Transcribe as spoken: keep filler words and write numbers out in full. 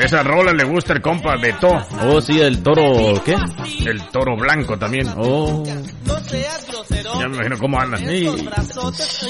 Esa rola le gusta el compa Beto. Oh, sí, el toro, ¿qué? El toro blanco también. Oh. Ya me imagino cómo anda. Sí.